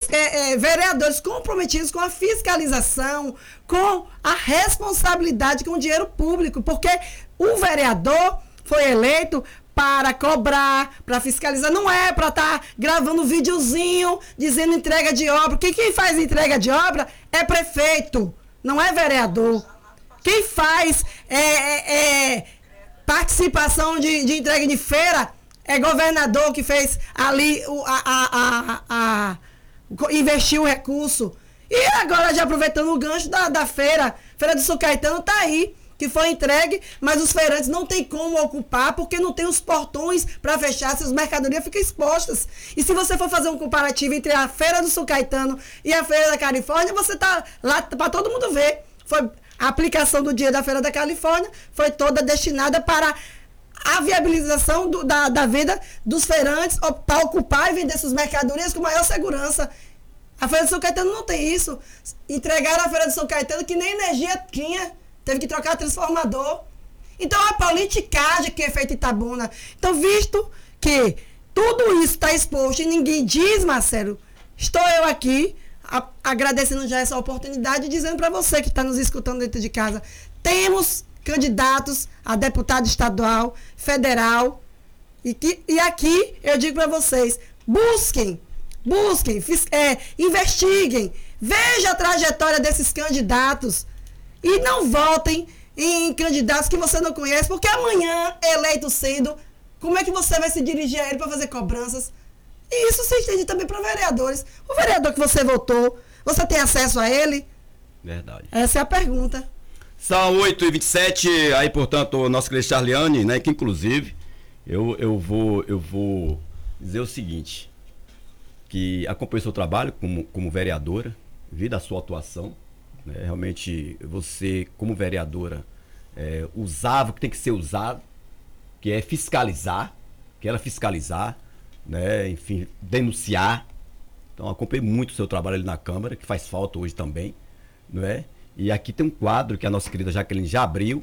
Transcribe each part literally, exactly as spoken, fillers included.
é, é, vereadores comprometidos com a fiscalização, com a responsabilidade com o dinheiro público, porque o vereador foi eleito para cobrar, para fiscalizar, não é para estar tá gravando videozinho dizendo entrega de obra. Quem, quem faz entrega de obra é prefeito, não é vereador. Quem faz é, é, é, participação de, de entrega de feira é governador que fez ali, o, a, a, a, a, a, investiu o recurso. E agora, já aproveitando o gancho da, da feira, Feira do São Caetano está aí, que foi entregue, mas os feirantes não tem como ocupar, porque não tem os portões para fechar, se as mercadorias ficam expostas. E se você for fazer um comparativo entre a Feira do São Caetano e a Feira da Califórnia, você tá lá para todo mundo ver. Foi, a aplicação do dia da Feira da Califórnia foi toda destinada para a viabilização do, da, da venda dos feirantes, para ocupar e vender suas mercadorias com maior segurança. A Feira do São Caetano não tem isso. Entregaram a Feira do São Caetano que nem energia tinha. Teve que trocar transformador. Então, a politicagem que é feita em Itabuna. Então, visto que tudo isso está exposto e ninguém diz, Marcelo, estou eu aqui, a, agradecendo já essa oportunidade e dizendo para você que está nos escutando dentro de casa, temos candidatos a deputado estadual, federal, e, que, e aqui eu digo para vocês, busquem, busquem, fiz, é, investiguem, vejam a trajetória desses candidatos, e não votem em candidatos que você não conhece, porque amanhã, eleito sendo, como é que você vai se dirigir a ele para fazer cobranças? E isso se estende também para vereadores. O vereador que você votou, você tem acesso a ele? Verdade. Essa é a pergunta. São oito e vinte e sete, aí, portanto, o nosso querido Charliane, né, que inclusive, eu, eu, vou, eu vou dizer o seguinte, que acompanho o seu trabalho como, como vereadora, vi da sua atuação, né, realmente você, como vereadora, é, usava o que tem que ser usado, que é fiscalizar, que era fiscalizar, né, enfim, denunciar. Então, acompanhei muito o seu trabalho ali na Câmara, que faz falta hoje também, não é? E aqui tem um quadro que a nossa querida Jaqueline já abriu,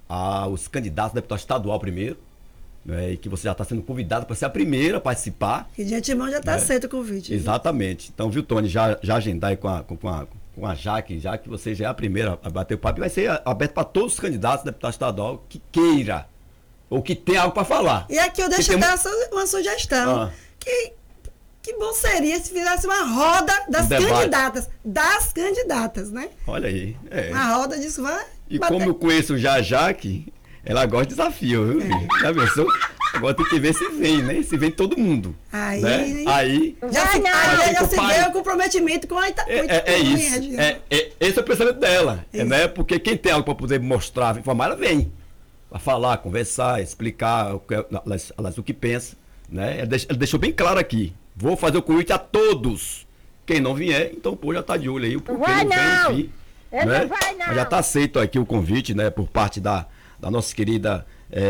aos candidatos a deputado estadual primeiro, né, e que você já está sendo convidado para ser a primeira a participar. E de antemão já está né? aceito o convite. Exatamente. Viu? Então, viu, Tony, já, já agendar aí com a, com, a, com a Jaque, já que você já é a primeira a bater o papo, e vai ser aberto para todos os candidatos a deputado estadual que queira, ou que tem algo para falar. E aqui eu deixo dar uma, uma sugestão, ah. que, que bom seria se fizesse uma roda das um candidatas, das candidatas, né? Olha aí. É. Uma roda disso vai E bater. como eu conheço já a Jaque, ela gosta de desafio, viu? É. Já pensou? Agora tem que ver se vem, né? Se vem todo mundo. Aí, né? aí já se, aí aí já se pai... vê o comprometimento com a Ita... É, é, é isso. É, é, esse é o pensamento dela. É, né? Porque quem tem algo para poder mostrar, informar, ela vem. Para falar, conversar, explicar o que, elas, elas, o que pensa. Né? Ela deixou bem claro aqui. Vou fazer o convite a todos. Quem não vier, então pô, já está de olho aí. O porquê vai não vem, não. enfim. Ele Né? não vai não. Mas já está aceito aqui o convite, né? Por parte da, da nossa querida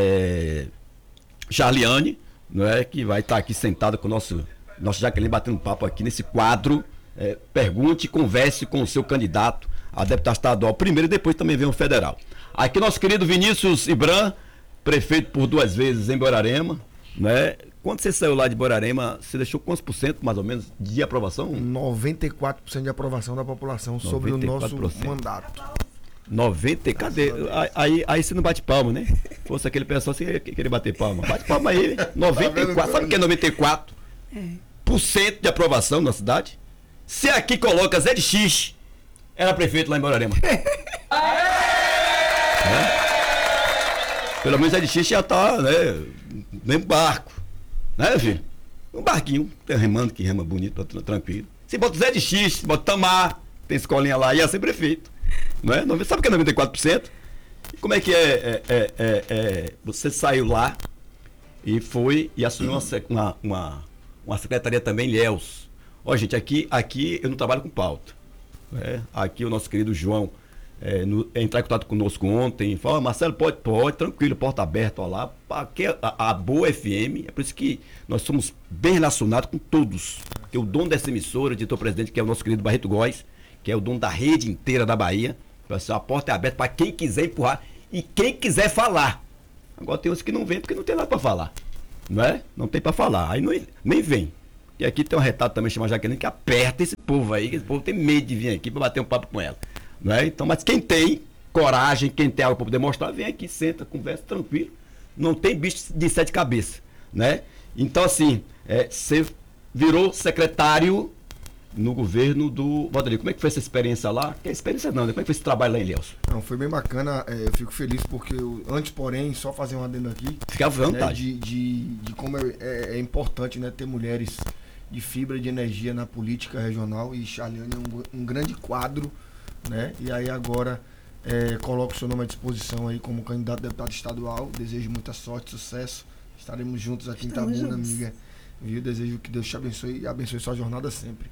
é, Charliane, né? Que vai estar tá aqui sentada com o nosso, nosso Jaqueline batendo papo aqui nesse quadro. É, pergunte e converse com o seu candidato a deputado estadual primeiro e depois também vem o federal. Aqui nosso querido Vinícius Ibram, prefeito por duas vezes em Borarema, né? Quando você saiu lá de Borarema, você deixou quantos por cento, mais ou menos, de aprovação? noventa e quatro por cento de aprovação da população sobre o nosso mandato. noventa, cadê? Aí, aí você não bate palma, né? Fosse aquele pessoal, você ia querer bater palma. Bate palma aí, noventa e quatro, sabe o que é noventa e quatro por cento de aprovação na cidade? Se aqui coloca Zé de X, era prefeito lá em Borarema. É? Pelo menos Zé de X já tá, né? No mesmo barco. Né, filho? Um barquinho, tem remando que rema bonito, tranquilo. Se bota Zé de X, se bota Tamar, tem escolinha lá, ia ser prefeito. Não é? Sabe o que é noventa e quatro por cento? E como é que é, é, é, é, é? Você saiu lá e foi e assumiu uma, uma, uma, uma secretaria também, Ilhéus. Ó, gente, aqui, aqui eu não trabalho com pauta. Né? Aqui o nosso querido João é, no, é, entrar em contato conosco ontem, falou, Marcelo, pode, pode, tranquilo, porta aberta, ó lá. Aqui a, a Boa F M, é por isso que nós somos bem relacionados com todos. Porque o dono dessa emissora, o diretor-presidente, que é o nosso querido Barreto Góes, que é o dono da rede inteira da Bahia, a porta é aberta para quem quiser empurrar e quem quiser falar. Agora tem uns que não vêm porque não tem nada para falar. Não é? Não tem para falar, aí não, nem vem. E aqui tem um retrato também chamado Jaqueline que aperta esse povo aí, que esse povo tem medo de vir aqui para bater um papo com ela. Não é? Então, mas quem tem coragem, quem tem algo para poder mostrar, vem aqui, senta, conversa tranquilo. Não tem bicho de sete cabeças, né? Então, assim, é, você virou secretário no governo do Valderi. Como é que foi essa experiência lá? Que experiência não, né? Como é que foi esse trabalho lá em Ilhéus? Não, foi bem bacana, é, eu fico feliz porque eu, antes, porém, só fazer um adendo aqui. Fica à vontade. Né, de, de, de como é, é, é importante, né, ter mulheres de fibra de energia na política regional, e Charliane é um, um grande quadro, né? E aí agora é, coloco o seu nome à disposição aí como candidato a deputado estadual. Desejo muita sorte, sucesso. Estaremos juntos aqui Estamos em Itabuna, juntos. amiga. Viu? Desejo que Deus te abençoe e abençoe sua jornada sempre.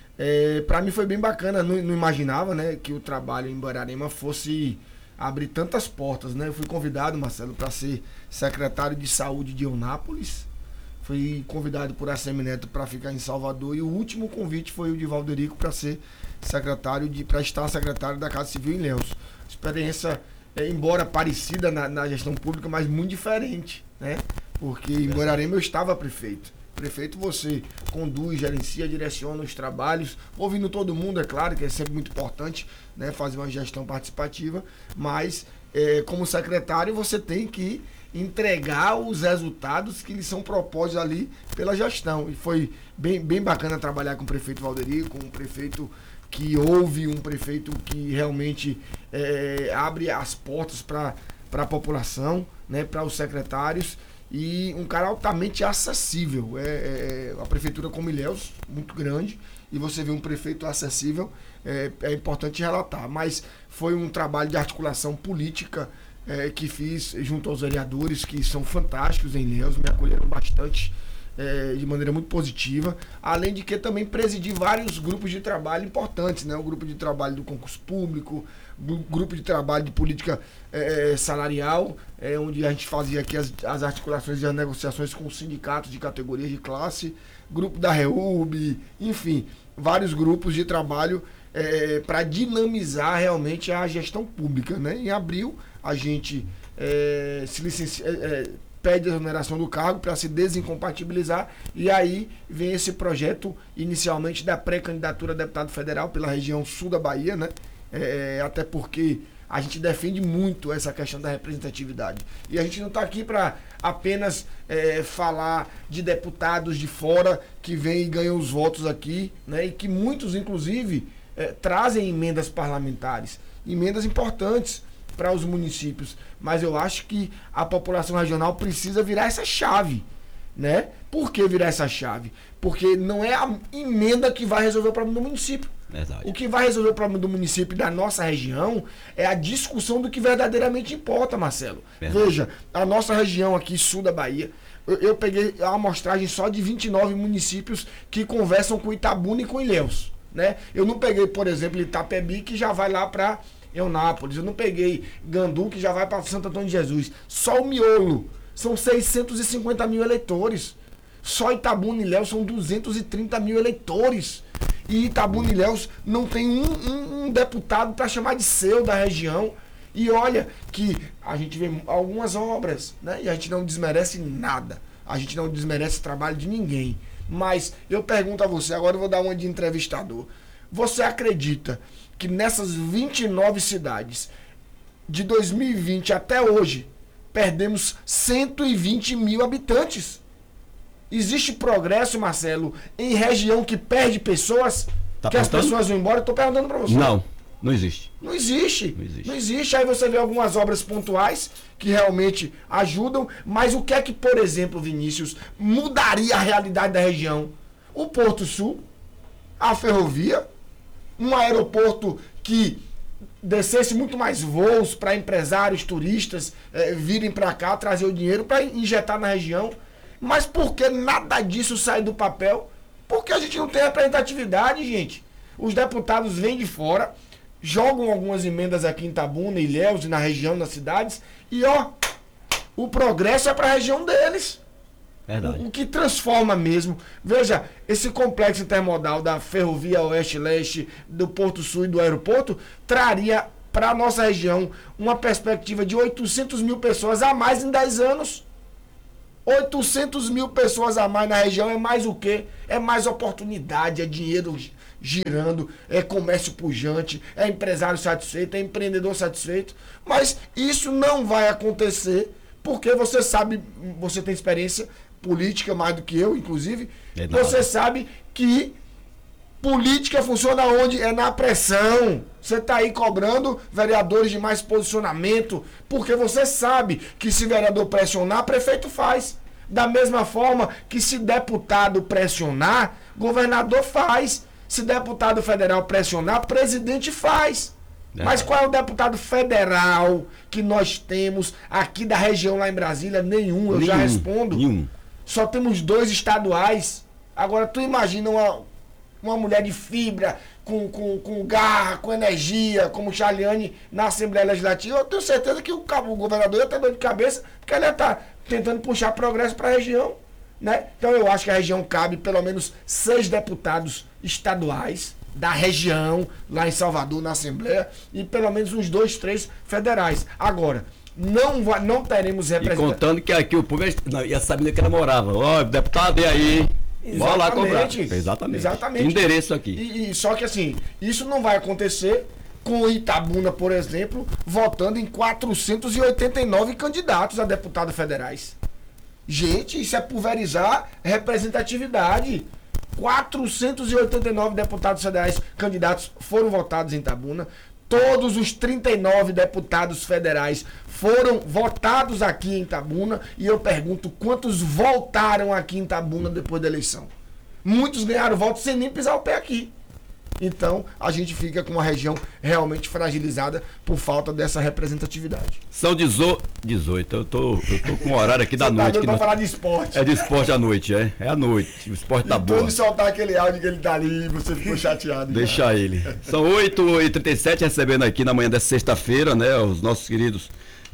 É, para mim foi bem bacana, não, não imaginava, né, que o trabalho em Borarema fosse abrir tantas portas, né? Eu fui convidado, Marcelo, para ser secretário de saúde de Eunápolis. Fui convidado por Assemi Neto para ficar em Salvador, e o último convite foi o de Valderico para ser secretário de para estar secretário da Casa Civil em Ilhéus. Experiência, é, embora parecida na, na gestão pública, mas muito diferente, né? Porque em Borarema eu estava prefeito. Prefeito, você conduz, gerencia, direciona os trabalhos, ouvindo todo mundo, é claro, que é sempre muito importante, né, fazer uma gestão participativa, mas é, como secretário você tem que entregar os resultados que lhe são propostos ali pela gestão. E foi bem, bem bacana trabalhar com o prefeito Valderi, com um prefeito que ouve, um prefeito que realmente é, abre as portas para a população, né, para os secretários. E um cara altamente acessível. É, é, a prefeitura como Ilhéus, muito grande, e você vê um prefeito acessível, é, é importante relatar. Mas foi um trabalho de articulação política é, que fiz junto aos vereadores, que são fantásticos em Ilhéus, me acolheram bastante, é, de maneira muito positiva. Além de que também presidi vários grupos de trabalho importantes, né? O grupo de trabalho do concurso público, grupo de trabalho de política é, salarial, é, onde a gente fazia aqui as, as articulações e as negociações com os sindicatos de categorias de classe, grupo da REUB, enfim, vários grupos de trabalho é, para dinamizar realmente a gestão pública, né? Em abril, a gente é, se licencia, é, pede a exoneração do cargo para se desincompatibilizar, e aí vem esse projeto inicialmente da pré-candidatura a deputado federal pela região sul da Bahia, né? É, até porque a gente defende muito essa questão da representatividade. E a gente não está aqui para apenas é, falar de deputados de fora que vêm e ganham os votos aqui, né? E que muitos, inclusive, é, trazem emendas parlamentares, emendas importantes para os municípios. Mas eu acho que a população regional precisa virar essa chave, né? Por que virar essa chave? Porque não é a emenda que vai resolver o problema do município. Verdade. O que vai resolver o problema do município e da nossa região é a discussão do que verdadeiramente importa, Marcelo. Verdade. Veja, a nossa região aqui, sul da Bahia, eu, eu peguei a amostragem só de vinte e nove municípios que conversam com Itabuna e com Ilhéus, né? Eu não peguei, por exemplo, Itapebi, que já vai lá para Eunápolis. Eu não peguei Gandu, que já vai para Santo Antônio de Jesus. Só o miolo são seiscentos e cinquenta mil eleitores. Só Itabuna e Ilhéus são duzentos e trinta mil eleitores. E Itabuna e Ilhéus não tem um, um, um deputado para chamar de seu da região. E olha que a gente vê algumas obras, né? E a gente não desmerece nada. A gente não desmerece o trabalho de ninguém. Mas eu pergunto a você, agora eu vou dar uma de entrevistador. Você acredita que nessas vinte e nove cidades, de dois mil e vinte até hoje, perdemos cento e vinte mil habitantes? Existe progresso, Marcelo, em região que perde pessoas? Tá que as pessoas vão embora? Eu tô perguntando para você. Não, não existe. Não existe. Não existe. Não existe. Aí você vê algumas obras pontuais que realmente ajudam, mas o que é que, por exemplo, Vinícius, mudaria a realidade da região? O Porto Sul, a ferrovia, um aeroporto que descesse muito mais voos para empresários, turistas eh, virem para cá, trazer o dinheiro para injetar na região. Mas por que nada disso sai do papel? Porque a gente não tem representatividade, gente. Os deputados vêm de fora, jogam algumas emendas aqui em Itabuna, Ilhéus e na região, nas cidades, e ó, o progresso é para a região deles. Verdade. O, o que transforma mesmo. Veja, esse complexo intermodal da ferrovia Oeste-Leste, do Porto Sul e do aeroporto, traria para a nossa região uma perspectiva de oitocentas mil pessoas a mais em dez anos. oitocentos mil pessoas a mais na região é mais o quê? É mais oportunidade, é dinheiro girando, é comércio pujante, é empresário satisfeito, é empreendedor satisfeito. Mas isso não vai acontecer porque você sabe, você tem experiência política mais do que eu, inclusive. É você sabe que política funciona onde? É na pressão. Você está aí cobrando vereadores de mais posicionamento, porque você sabe que se vereador pressionar, prefeito faz. Da mesma forma que se deputado pressionar, governador faz. Se deputado federal pressionar, presidente faz. É. Mas qual é o deputado federal que nós temos aqui da região lá em Brasília? Nenhum, eu nenhum, já respondo. Nenhum. Só temos dois estaduais. Agora tu imagina uma, uma mulher de fibra, com, com, com garra, com energia, como Charliane na Assembleia Legislativa. Eu tenho certeza que o, o governador ia ter dor de cabeça, porque ele ia estar tentando puxar progresso para a região. Né? Então eu acho que a região cabe pelo menos seis deputados estaduais da região, lá em Salvador, na Assembleia, e pelo menos uns dois, três federais. Agora, não, vai, não teremos representação. E contando que aqui o povo ia saber que ela morava. Ó, oh, deputado, e aí? Bora lá cobrar. Exatamente. Exatamente. Endereço aqui. E, e, só que assim, isso não vai acontecer com Itabuna, por exemplo, votando em quatrocentos e oitenta e nove candidatos a deputados federais. Gente, isso é pulverizar representatividade. quatrocentos e oitenta e nove deputados federais candidatos foram votados em Itabuna. Todos os trinta e nove deputados federais foram votados aqui em Itabuna. E eu pergunto, quantos voltaram aqui em Itabuna depois da eleição? Muitos ganharam votos sem nem pisar o pé aqui. Então, a gente fica com uma região realmente fragilizada por falta dessa representatividade. São dezoito, eu tô, eu tô com o horário aqui da Você noite. Tá que pra não... falar de esporte. É de esporte à noite, é. É à noite. O esporte tá bom. Quando soltar aquele áudio que ele tá ali, você ficou chateado. Deixa já. ele. São oito e trinta e sete, recebendo aqui na manhã dessa sexta-feira, né, os nossos queridos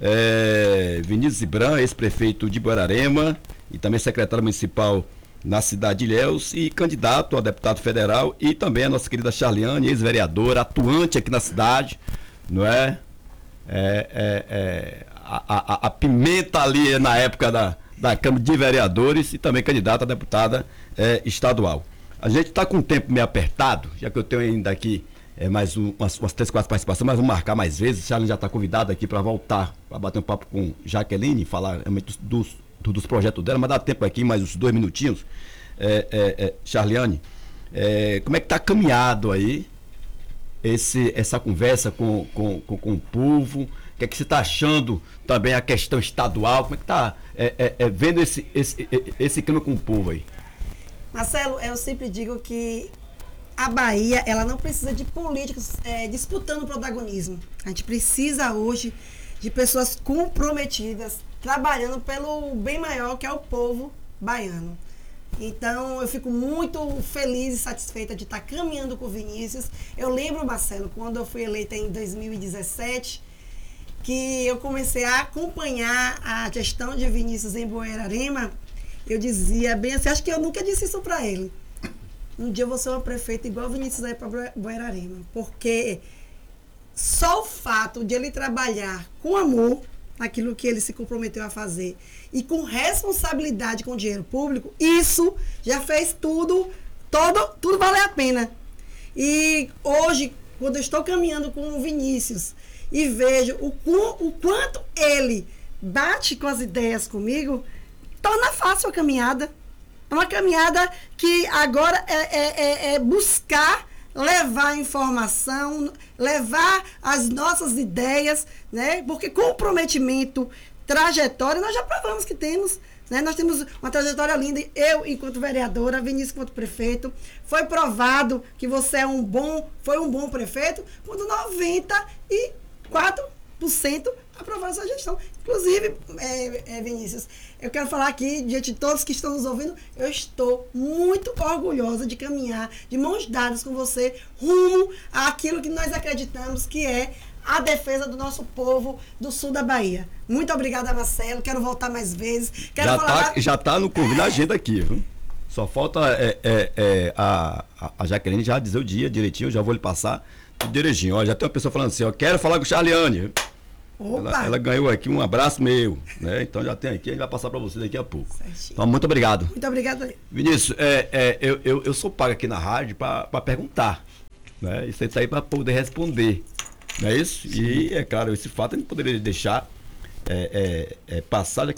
é, Vinícius Ibran, ex-prefeito de Buerarema e também secretário municipal na cidade de Ilhéus e candidato a deputado federal, e também a nossa querida Charliane, ex-vereadora, atuante aqui na cidade, não é? é, é, é a, a, a pimenta ali na época da, da Câmara de Vereadores e também candidata a deputada é, estadual. A gente está com o tempo meio apertado, já que eu tenho ainda aqui é, mais um, umas, umas três, quatro participações, mas vamos marcar mais vezes. Charliane já está convidada aqui para voltar, para bater um papo com Jaqueline, falar realmente dos, dos dos projetos dela, mas dá tempo aqui, mais uns dois minutinhos. É, é, é, Charliane, é, como é que está caminhado aí esse, essa conversa com, com, com, com o povo? O que é que você está achando também a questão estadual? Como é que está é, é, é, vendo esse, esse, esse clima com o povo aí? Marcelo, eu sempre digo que a Bahia, ela não precisa de políticos é, disputando protagonismo. A gente precisa hoje de pessoas comprometidas, trabalhando pelo bem maior, que é o povo baiano. Então, eu fico muito feliz e satisfeita de estar caminhando com o Vinícius. Eu lembro, Marcelo, quando eu fui eleita em dois mil e dezessete, que eu comecei a acompanhar a gestão de Vinícius em Buerarema. Eu dizia bem assim, acho que eu nunca disse isso para ele. Um dia eu vou ser uma prefeita igual o Vinícius aí para Buerarema. Porque só o fato de ele trabalhar com amor, aquilo que ele se comprometeu a fazer, e com responsabilidade com o dinheiro público, isso já fez tudo, todo, tudo valer a pena. E hoje, quando eu estou caminhando com o Vinícius e vejo o, o quanto ele bate com as ideias comigo, torna fácil a caminhada. É uma caminhada que agora é, é, é, é buscar levar informação, levar as nossas ideias, né? Porque comprometimento, trajetória, nós já provamos que temos, né? Nós temos uma trajetória linda, eu enquanto vereadora, Vinícius enquanto prefeito. Foi provado que você é um bom, foi um bom prefeito quando noventa e quatro por cento aprovaram sua gestão. Inclusive, é, é, Vinícius, eu quero falar aqui, diante de todos que estão nos ouvindo, eu estou muito orgulhosa de caminhar de mãos dadas com você rumo àquilo que nós acreditamos que é a defesa do nosso povo do sul da Bahia. Muito obrigada, Marcelo. Quero voltar mais vezes. Quero já falar tá, da... já tá no convite da agenda aqui, viu? Só falta é, é, é, a, a Jaqueline já dizer o dia direitinho, eu já vou lhe passar tudo direitinho. Ó, já tem uma pessoa falando assim, ó, quero falar com o Charliane. Opa. Ela, ela ganhou aqui um abraço meu, né? Então já tem aqui, a gente vai passar para você daqui a pouco. Certinho. Então, muito obrigado. Muito obrigada. Vinícius, é, é, eu, eu, eu sou pago aqui na rádio para perguntar, né? Isso aí para poder responder, não é isso? Sim. E, é claro, esse fato a gente poderia deixar é, é, é, passar, já que